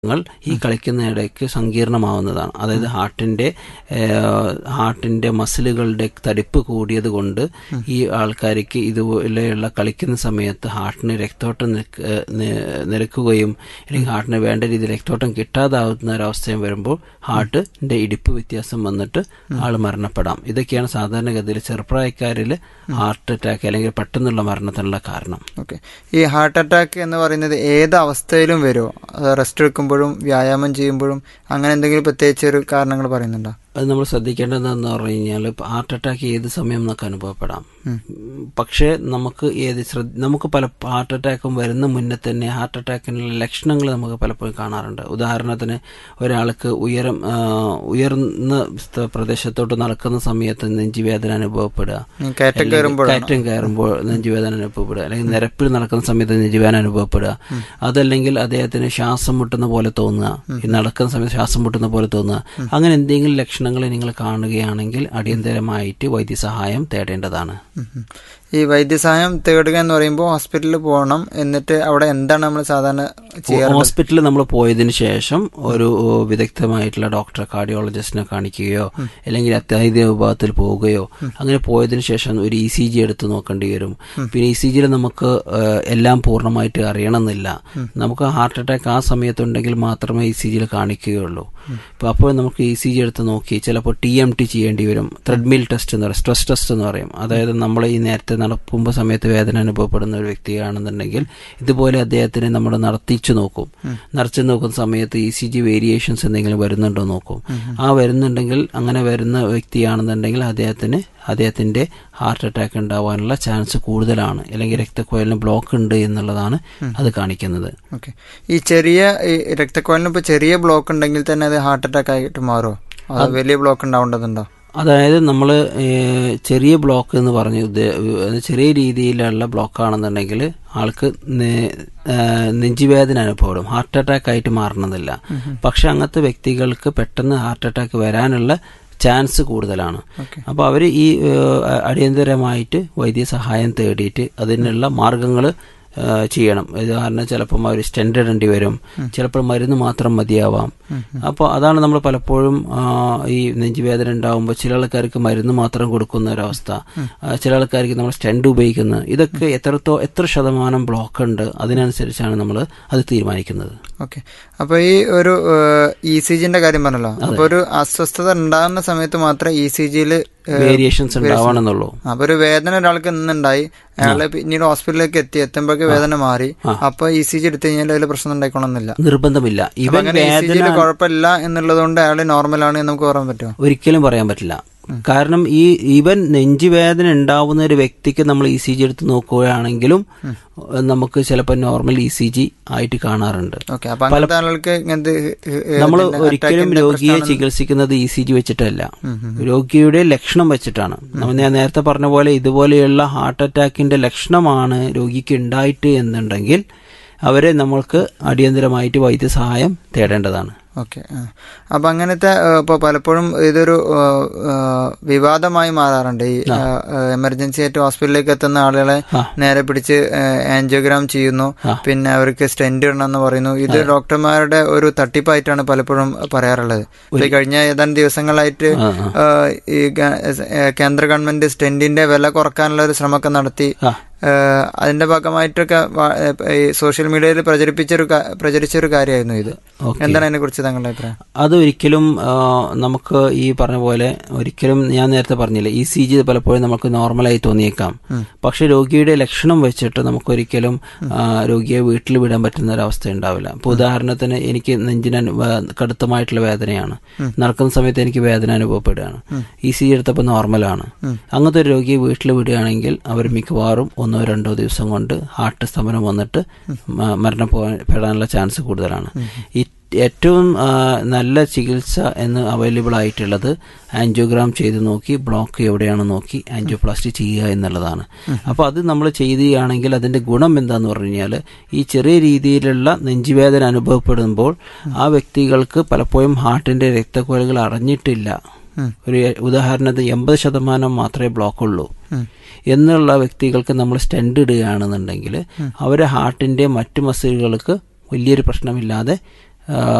ഈ കളിക്കുന്നതിടയ്ക്ക് സങ്കീർണമാവുന്നതാണ്. അതായത് ഹാർട്ടിന്റെ മസിലുകളുടെ തടിപ്പ് കൂടിയത് കൊണ്ട് ഈ ആൾക്കാർക്ക് ഇതുപോലെയുള്ള കളിക്കുന്ന സമയത്ത് ഹാർട്ടിന് രക്തോട്ടം നിലക്കുകയും അല്ലെങ്കിൽ ഹാർട്ടിന് വേണ്ട രീതിയിൽ രക്തോട്ടം കിട്ടാതാവുന്ന ഒരവസ്ഥയും വരുമ്പോൾ ഹാർട്ടിന്റെ ഇടിപ്പ് വ്യത്യാസം വന്നിട്ട് ആൾ മരണപ്പെടാം. ഇതൊക്കെയാണ് സാധാരണഗതിയിൽ ചെറുപ്രായക്കാരിൽ ഹാർട്ട് അറ്റാക്ക് അല്ലെങ്കിൽ പെട്ടെന്നുള്ള മരണത്തിനുള്ള കാരണം. ഈ ഹാർട്ട് അറ്റാക്ക് എന്ന് പറയുന്നത് ഏത് അവസ്ഥയിലും വരുമോ? റെസ്റ്റ് എടുക്കുമ്പോഴും വ്യായാമം ചെയ്യുമ്പോഴും അങ്ങനെ എന്തെങ്കിലും പ്രത്യേകിച്ച് ഒരു കാരണങ്ങൾ പറയുന്നുണ്ടോ? അത് നമ്മൾ ശ്രദ്ധിക്കേണ്ടതെന്ന് പറഞ്ഞു കഴിഞ്ഞാൽ ഹാർട്ട് അറ്റാക്ക് ഏത് സമയം നമുക്ക് അനുഭവപ്പെടാം. പക്ഷേ നമുക്ക് പല ഹാർട്ട് അറ്റാക്കും വരുന്ന മുന്നേ തന്നെ ഹാർട്ട് അറ്റാക്കിനുള്ള ലക്ഷണങ്ങൾ നമുക്ക് പലപ്പോഴും കാണാറുണ്ട്. ഉദാഹരണത്തിന് ഒരാൾക്ക് ഉയർന്ന പ്രദേശത്തോട്ട് നടക്കുന്ന സമയത്ത് നെഞ്ചുവേദന അനുഭവപ്പെടുക, കയറ്റം കയറുമ്പോൾ നെഞ്ചുവേദന അനുഭവപ്പെടുക, അല്ലെങ്കിൽ നിരപ്പിൽ നടക്കുന്ന സമയത്ത് നെഞ്ചുവേദന അനുഭവപ്പെടുക, അതല്ലെങ്കിൽ അദ്ദേഹത്തിന് ശ്വാസം മുട്ടുന്ന പോലെ തോന്നുക, ഈ നടക്കുന്ന സമയത്ത് ശ്വാസം മുട്ടുന്ന പോലെ തോന്നുക, അങ്ങനെ എന്തെങ്കിലും ലക്ഷണങ്ങൾ നിങ്ങൾ കാണുകയാണെങ്കിൽ അടിയന്തരമായിട്ട് വൈദ്യസഹായം തേടേണ്ടതാണ്. ഈ വൈദ്യസഹായം തേടുക എന്ന് പറയുമ്പോൾ ഹോസ്പിറ്റലിൽ പോകണം. എന്നിട്ട് അവിടെ എന്താണ് നമ്മൾ സാധാരണ ചെയ്യാറ്? ഹോസ്പിറ്റലിൽ നമ്മൾ പോയതിനു ശേഷം ഒരു വിദഗ്ധമായിട്ടുള്ള ഡോക്ടറെ, കാർഡിയോളജിസ്റ്റിനെ കാണിക്കുകയോ അല്ലെങ്കിൽ അത്യാഹിത വിഭാഗത്തിൽ പോവുകയോ, അങ്ങനെ പോയതിനു ശേഷം ഒരു ECG എടുത്ത് നോക്കേണ്ടി വരും. പിന്നെ ECGയിൽ നമുക്ക് എല്ലാം പൂർണ്ണമായിട്ട് അറിയണമെന്നില്ല. നമുക്ക് ഹാർട്ട് അറ്റാക്ക് ആ സമയത്തുണ്ടെങ്കിൽ മാത്രമേ ECGയിൽ കാണിക്കുകയുള്ളൂ. അപ്പോൾ നമുക്ക് ECG എടുത്ത് നോക്കി ചിലപ്പോൾ TMT ചെയ്യേണ്ടി വരും. ത്രെഡ്മിൽ ടെസ്റ്റ് എന്ന് പറയും, സ്ട്രെസ് ടെസ്റ്റ് എന്ന് പറയും. അതായത് നമ്മൾ ഈ നേരത്തെ നടക്കുമ്പോൾ സമയത്ത് വേദന അനുഭവപ്പെടുന്ന ഒരു വ്യക്തിയാണെന്നുണ്ടെങ്കിൽ ഇതുപോലെ അദ്ദേഹത്തിന് നമ്മൾ നടത്തിച്ചു നോക്കുന്ന സമയത്ത് ECG വേരിയേഷൻസ് എന്തെങ്കിലും വരുന്നുണ്ടോ നോക്കും. ആ വരുന്നുണ്ടെങ്കിൽ, അങ്ങനെ വരുന്ന വ്യക്തിയാണെന്നുണ്ടെങ്കിൽ അദ്ദേഹത്തിന്റെ ഹാർട്ട് അറ്റാക്ക് ഉണ്ടാവാനുള്ള ചാൻസ് കൂടുതലാണ്, അല്ലെങ്കിൽ രക്തക്കുഴലിന് ബ്ലോക്ക് ഉണ്ട് എന്നുള്ളതാണ് അത് കാണിക്കുന്നത്. ഈ രക്തക്കുഴലിന് ഇപ്പോൾ ചെറിയ ബ്ലോക്ക് ഉണ്ടെങ്കിൽ തന്നെ അത് ഹാർട്ട് അറ്റാക്ക് ആയിട്ട് മാറുമോ? വലിയ ബ്ലോക്ക് ഉണ്ടാവേണ്ടതുണ്ടോ? അതായത് നമ്മൾ ചെറിയ ബ്ലോക്ക് എന്ന് പറഞ്ഞു, ചെറിയ രീതിയിലുള്ള ബ്ലോക്ക് ആണെന്നുണ്ടെങ്കിൽ ആൾക്ക് നെഞ്ചുവേദന അനുഭവപ്പെടും, ഹാർട്ട് അറ്റാക്ക് ആയിട്ട് മാറണമെന്നില്ല. പക്ഷെ അങ്ങനത്തെ വ്യക്തികൾക്ക് പെട്ടെന്ന് ഹാർട്ട് അറ്റാക്ക് വരാനുള്ള ചാൻസ് കൂടുതലാണ്. അപ്പോൾ അവർ ഈ അടിയന്തരമായിട്ട് വൈദ്യസഹായം തേടിയിട്ട് അതിനുള്ള മാർഗങ്ങൾ ചെയ്യണം. കാരണം ചിലപ്പം അവർ സ്റ്റെൻഡ് ഇടേണ്ടി വരും, ചിലപ്പോൾ മരുന്ന് മാത്രം മതിയാവാം. അപ്പോൾ അതാണ് നമ്മൾ പലപ്പോഴും ഈ നെഞ്ചുവേദന ഉണ്ടാകുമ്പോൾ ചില ആൾക്കാർക്ക് മരുന്ന് മാത്രം കൊടുക്കുന്ന ഒരവസ്ഥ, ചില ആൾക്കാർക്ക് നമ്മൾ സ്റ്റെൻഡ് ഉപയോഗിക്കുന്നത്. ഇതൊക്കെ എത്ര ശതമാനം ബ്ലോക്ക് ഉണ്ട് അതിനനുസരിച്ചാണ് നമ്മൾ അത് തീരുമാനിക്കുന്നത്. അപ്പോൾ ഈ ഒരു ECGന്റെ കാര്യം പറഞ്ഞല്ലോ. അപ്പോൾ ഒരു അസ്വസ്ഥത ഉണ്ടാകുന്ന സമയത്ത് മാത്രമേ ECGയിൽ വേരിയേഷൻസ് ഉണ്ടാവണമെന്നുള്ളൂ. അപ്പൊ ഒരു വേദന ഒരാൾക്ക് ഇന്നുണ്ടായി, അയാളെ പിന്നീട് ഹോസ്പിറ്റലിലേക്ക് എത്തുമ്പോഴേക്ക് വേദന മാറി, അപ്പൊ ECG എടുത്തു കഴിഞ്ഞാൽ അതിൽ പ്രശ്നം ഉണ്ടായിക്കോണമെന്നില്ല, നിർബന്ധമില്ല. ECGയിൽ കുഴപ്പമില്ല എന്നുള്ളതുകൊണ്ട് അയാൾ നോർമലാണ് എന്ന് നമുക്ക് പറയാൻ പറ്റുമോ? ഒരിക്കലും പറയാൻ പറ്റില്ല. കാരണം ഈവൻ നെഞ്ചുവേദന ഉണ്ടാവുന്ന ഒരു വ്യക്തിക്ക് നമ്മൾ ECG എടുത്ത് നോക്കുകയാണെങ്കിലും നമുക്ക് ചിലപ്പോൾ നോർമൽ ECG ആയിട്ട് കാണാറുണ്ട്. നമ്മൾ ഒരിക്കലും രോഗിയെ ചികിത്സിക്കുന്നത് ECG വെച്ചിട്ടല്ല, രോഗിയുടെ ലക്ഷണം വെച്ചിട്ടാണ്. ഞാൻ നേരത്തെ പറഞ്ഞ പോലെ ഇതുപോലെയുള്ള ഹാർട്ട് അറ്റാക്കിന്റെ ലക്ഷണമാണ് രോഗിക്ക് ഉണ്ടായിട്ട് എന്നുണ്ടെങ്കിൽ അവരെ നമ്മൾക്ക് അടിയന്തരമായിട്ട് വൈദ്യസഹായം തേടേണ്ടതാണ്. അപ്പൊ അങ്ങനത്തെ ഇപ്പൊ പലപ്പോഴും ഇതൊരു വിവാദമായി മാറാറുണ്ട്. ഈ എമർജൻസി ആയിട്ട് ഹോസ്പിറ്റലിലേക്ക് എത്തുന്ന ആളുകളെ നേരെ പിടിച്ച് ആൻജിയോഗ്രാം ചെയ്യുന്നു, പിന്നെ അവർക്ക് സ്റ്റെന്റ് ഇടണം എന്ന് പറയുന്നു. ഇത് ഡോക്ടർമാരുടെ ഒരു തട്ടിപ്പായിട്ടാണ് പലപ്പോഴും പറയാറുള്ളത്. കഴിഞ്ഞ ഏതാനും ദിവസങ്ങളായിട്ട് ഈ കേന്ദ്ര ഗവൺമെന്റ് സ്റ്റെന്റിന്റെ വില കുറക്കാനുള്ള ഒരു ശ്രമമൊക്കെ നടത്തി. അതിന്റെ ഭാഗമായിട്ടൊക്കെ സോഷ്യൽ മീഡിയയിൽ പ്രചരിച്ചൊരു കാര്യമായിരുന്നു ഇത്. എന്താണ് അതിനെ കുറിച്ച് താങ്കളുടെ അഭിപ്രായം? അതൊരിക്കലും നമുക്ക് ഈ പറഞ്ഞ പോലെ ഒരിക്കലും ഞാൻ നേരത്തെ പറഞ്ഞില്ലേ, ECG പലപ്പോഴും നമുക്ക് നോർമലായി തോന്നിയേക്കാം. പക്ഷെ രോഗിയുടെ ലക്ഷണം വെച്ചിട്ട് നമുക്കൊരിക്കലും രോഗിയെ വീട്ടിൽ വിടാൻ പറ്റുന്ന ഒരവസ്ഥ ഉണ്ടാവില്ല. ഇപ്പോൾ ഉദാഹരണത്തിന് എനിക്ക് നെഞ്ചിന് കടുത്തമായിട്ടുള്ള വേദനയാണ്, നടക്കുന്ന സമയത്ത് എനിക്ക് വേദന അനുഭവപ്പെടുകയാണ്, ECG എടുത്തപ്പോൾ നോർമലാണ്. അങ്ങനത്തെ ഒരു രോഗിയെ വീട്ടിൽ വിടുകയാണെങ്കിൽ അവർ മിക്കവാറും 1-2 ദിവസം കൊണ്ട് ഹാർട്ട് സ്തംഭനം വന്നിട്ട് മരണപ്പെടാനുള്ള ചാൻസ് കൂടുതലാണ്. ഏറ്റവും നല്ല ചികിത്സ എന്ന് അവൈലബിൾ ആയിട്ടുള്ളത് ആൻജിയോഗ്രാം ചെയ്ത് നോക്കി ബ്ലോക്ക് എവിടെയാണെന്ന് നോക്കി ആൻജിയോപ്ലാസ്റ്റി ചെയ്യുക എന്നുള്ളതാണ്. അപ്പോൾ അത് നമ്മൾ ചെയ്യുകയാണെങ്കിൽ അതിൻ്റെ ഗുണം എന്താന്ന് പറഞ്ഞു കഴിഞ്ഞാൽ ഈ ചെറിയ രീതിയിലുള്ള നെഞ്ചുവേദന അനുഭവപ്പെടുമ്പോൾ ആ വ്യക്തികൾക്ക് പലപ്പോഴും ഹാർട്ടിൻ്റെ രക്തക്കുഴലുകൾ അടഞ്ഞിട്ടില്ല, ഒരു ഉദാഹരണത്തിന് 80% മാത്രമേ ബ്ലോക്ക് ഉള്ളൂ എന്നുള്ള വ്യക്തികൾക്ക് നമ്മൾ സ്റ്റെൻഡ് ഇടുകയാണെന്നുണ്ടെങ്കിൽ അവരെ ഹാർട്ടിൻ്റെ മറ്റു മസിലുകൾക്ക് വലിയൊരു പ്രശ്നമില്ലാതെ